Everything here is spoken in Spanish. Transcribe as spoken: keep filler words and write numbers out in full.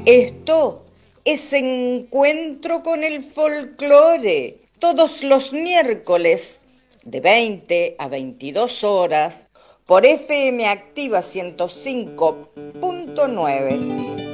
Esto es Encuentro con el Folclore, todos los miércoles de veinte a veintidós horas por F M Activa ciento cinco punto nueve.